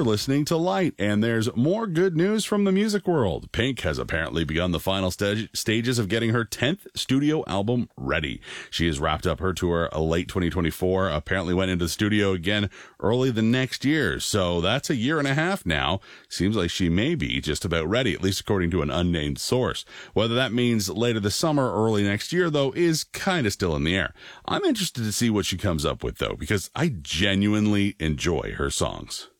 You're listening to Light, and there's more good news from the music world. Pink has apparently begun the final stages of getting her 10th studio album ready. She has wrapped up her tour late 2024, apparently went into the studio again early the next year, so that's a year and a half now. Seems like she may be just about ready, at least according to an unnamed source. Whether that means later this summer or early next year, though, is kind of still in the air. I'm interested to see what she comes up with, though, because I genuinely enjoy her songs.